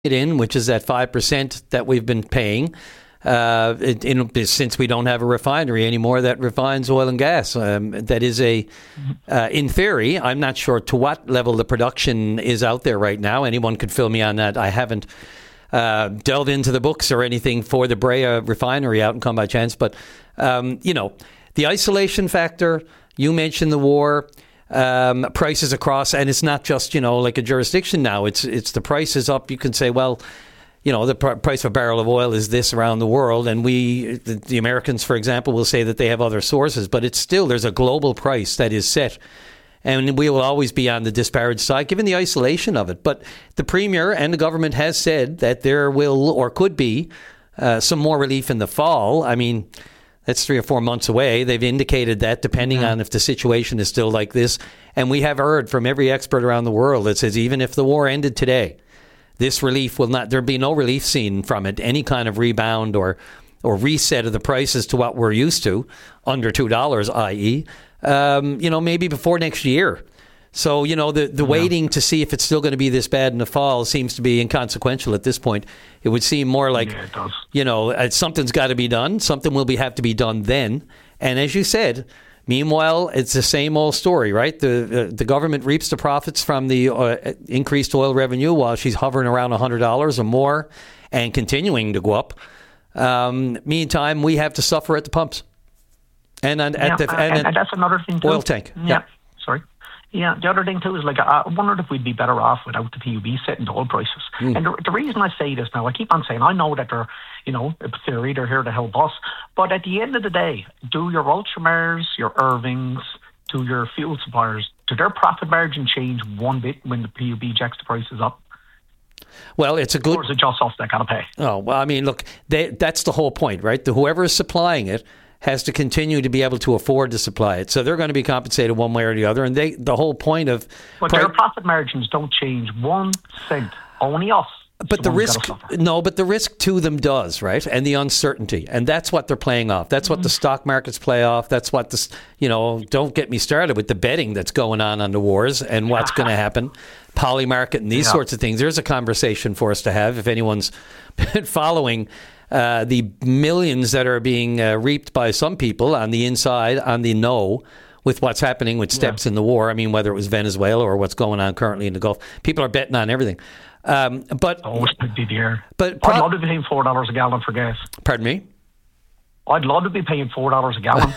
it in, which is that 5% that we've been paying since we don't have a refinery anymore that refines oil and gas. That is in theory, I'm not sure to what level the production is out there right now. Anyone could fill me on that. I haven't delved into the books or anything for the Brea refinery out in Come by Chance. But, the isolation factor, you mentioned the war, prices across, and it's not just, like a jurisdiction now. It's the prices up. You can say, well, the price of a barrel of oil is this around the world, and the Americans, for example, will say that they have other sources, but it's still, there's a global price that is set, and we will always be on the disparaged side, given the isolation of it. But the Premier and the government has said that there will or could be some more relief in the fall. I mean, that's 3 or 4 months away. They've indicated that, depending on if the situation is still like this. And we have heard from every expert around the world that says even if the war ended today, this relief there'll be no relief seen from it, any kind of rebound or reset of the prices to what we're used to, under $2, i.e., maybe before next year. So, the waiting to see if it's still going to be this bad in the fall seems to be inconsequential at this point. It would seem more like, something's got to be done. Something will have to be done then. And as you said, meanwhile, it's the same old story, right? The government reaps the profits from the increased oil revenue while she's hovering around $100 or more and continuing to go up. Meantime, we have to suffer at the pumps. And that's another thing too. Oil tank. Yeah. Sorry. Yeah, the other thing too is I wondered if we'd be better off without the PUB setting the oil prices. And the reason I say this now, I keep on saying, I know that they're, a theory, they're here to help us. But at the end of the day, do your Ultramares, your Irvings, to your fuel suppliers, do their profit margin change one bit when the PUB jacks the prices up? Well, it's a good... Or is it just us that got to pay? Oh, well, I mean, look, that's the whole point, right? Whoever is supplying it has to continue to be able to afford to supply it. So they're going to be compensated one way or the other. And the whole point of... But their profit margins don't change 1 cent. Only us. But the risk to them does, right? And the uncertainty. And that's what they're playing off. That's what the stock markets play off. That's what don't get me started with the betting that's going on the wars and what's going to happen. Polymarket and these sorts of things. There's a conversation for us to have if anyone's been following the millions that are being reaped by some people on the inside, on the with what's happening with steps in the war. I mean, whether it was Venezuela or what's going on currently in the Gulf. People are betting on everything. But I'd love to be paying $4 a gallon for gas. Pardon me? I'd love to be paying $4 a gallon.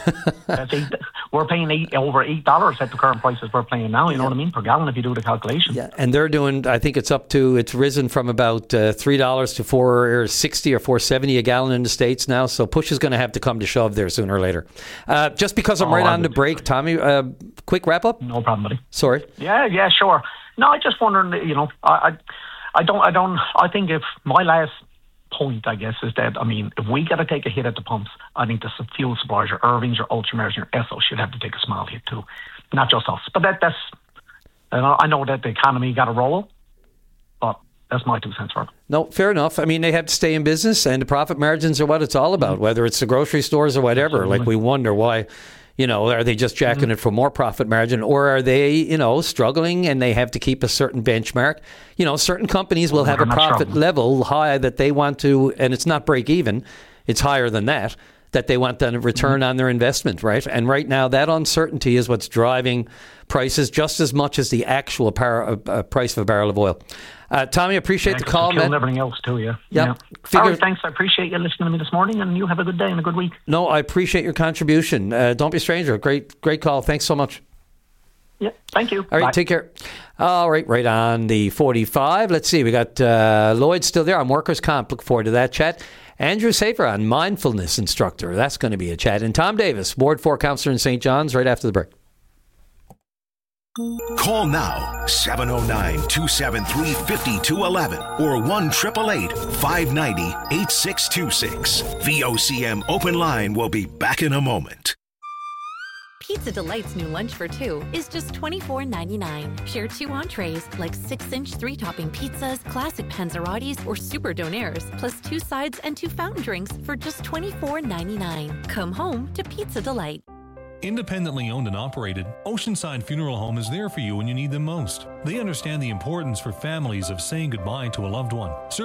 We're paying over $8 at the current prices we're paying now. You know what I mean, per gallon if you do the calculation. Yeah, and they're doing. I think it's risen from about $3 to $4.60 or $4.70 a gallon in the States now. So push is going to have to come to shove there sooner or later. Just because I'm right on the break, Tommy. Quick wrap up. No problem, buddy. Sorry. Yeah, sure. No, I just wondering. I think if my last point, I guess, is that, if we got to take a hit at the pumps, I think the fuel suppliers, your Irvings, your Ultramares, your Esso should have to take a small hit too. Not just us. But that's, I know that the economy got to roll, but that's my 2 cents for it. No, fair enough. I mean, they have to stay in business, and the profit margins are what it's all about, whether it's the grocery stores or whatever. Absolutely. Like, we wonder why... are they just jacking it for more profit margin, or are they, struggling and they have to keep a certain benchmark? Certain companies will have a profit level high that they want to, and it's not break even, it's higher than that they want to return on their investment, right? And right now, that uncertainty is what's driving prices just as much as the actual price of a barrel of oil. Tommy, appreciate the call, man. And everything else too, yeah. Yeah. All right, thanks. I appreciate you listening to me this morning, and you have a good day and a good week. No, I appreciate your contribution. Don't be a stranger. Great call. Thanks so much. Yeah, thank you. All right, Bye. Take care. All right on the 45. Let's see. We got Lloyd still there on workers' comp. Look forward to that chat. Andrew Safer on mindfulness instructor. That's going to be a chat. And Tom Davis, Ward 4 counselor in St. John's, right after the break. Call now, 709-273-5211 or 1-888-590-8626. VOCM Open Line will be back in a moment. Pizza Delight's new lunch for two is just $24.99. Share 2 entrees like 6-inch 3-topping pizzas, classic panzerottis, or super donaires, plus 2 sides and 2 fountain drinks for just $24.99. Come home to Pizza Delight. Independently owned and operated, Oceanside Funeral Home is there for you when you need them most. They understand the importance for families of saying goodbye to a loved one.